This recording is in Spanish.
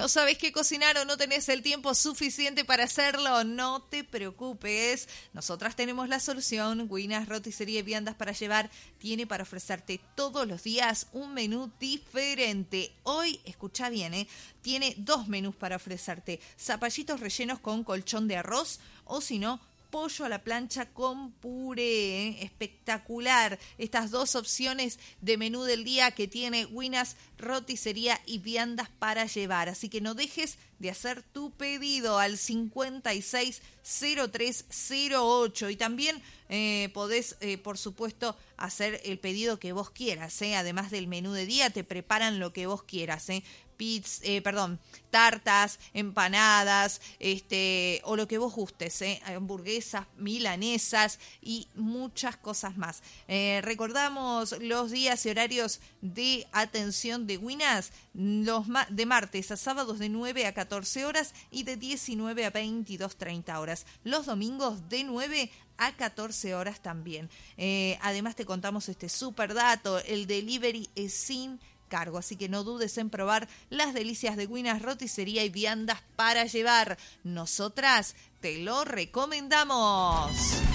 ¿No sabés qué cocinar o no tenés el tiempo suficiente para hacerlo? No te preocupes. Nosotras tenemos la solución. Guinas Roticería y Viandas para Llevar tiene para ofrecerte todos los días un menú diferente. Hoy, escucha bien, tiene 2 menús para ofrecerte. Zapallitos rellenos con colchón de arroz o si no, pollo a la plancha con puré, espectacular. Estas 2 opciones de menú del día que tiene Guinas Roticería y Viandas para Llevar. Así que no dejes de hacer tu pedido al 560308 y también podés, por supuesto, hacer el pedido que vos quieras. Además del menú de día, te preparan lo que vos quieras. Tartas, empanadas, o lo que vos gustes, hamburguesas, milanesas y muchas cosas más. Recordamos los días y horarios de atención de Guinas, de martes a sábados de 9 a 14 horas y de 19 a 22:30 horas. Los domingos de 9 a 14 horas también. Además te contamos este super dato, el delivery es sin cargo, así que no dudes en probar las delicias de Guinas Roticería y Viandas para Llevar. Nosotras te lo recomendamos.